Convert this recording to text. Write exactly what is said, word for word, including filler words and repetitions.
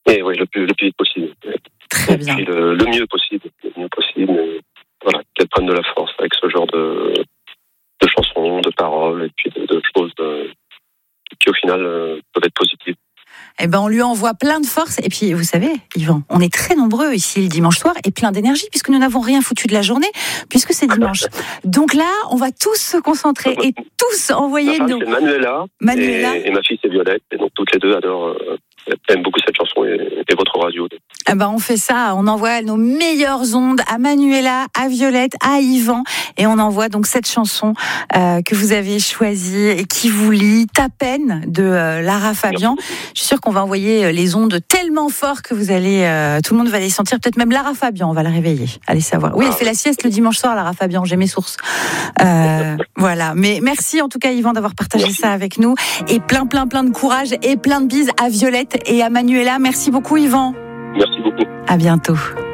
Et oui, le plus, le plus vite possible. Très et bien. Puis le, le mieux possible, le mieux possible. Et voilà, qu'elle prenne de la force avec ce genre de, de chansons, de paroles, et puis de, de choses euh, qui au final euh, peuvent être positives. Eh ben, on lui envoie plein de force. Et puis, vous savez, Yvan, on est très nombreux ici le dimanche soir et plein d'énergie puisque nous n'avons rien foutu de la journée puisque c'est dimanche. Donc là, on va tous se concentrer et tous envoyer ma femme, nos... c'est Manuela, Manuela. Et, et ma fille, c'est Violette. Et donc, toutes les deux adorent, euh, aiment beaucoup cette chanson et, et votre radio. Eh ben, on fait ça. On envoie nos meilleures ondes à Manuela, à Violette, à Yvan. Et on envoie donc cette chanson euh, que vous avez choisie et qui vous lie, Ta peine, de euh, Lara Fabian. Je suis sûre qu'on va envoyer les ondes tellement fort que vous allez, euh, tout le monde va les sentir. Peut-être même Lara Fabian, on va la réveiller. Allez savoir. Oui, elle fait la sieste le dimanche soir, Lara Fabian. J'ai mes sources. Euh, voilà. Mais merci en tout cas, Yvan, d'avoir partagé Merci. ça avec nous. Et plein, plein, plein de courage et plein de bises à Violette et à Manuela. Merci beaucoup, Yvan. Merci beaucoup. À bientôt.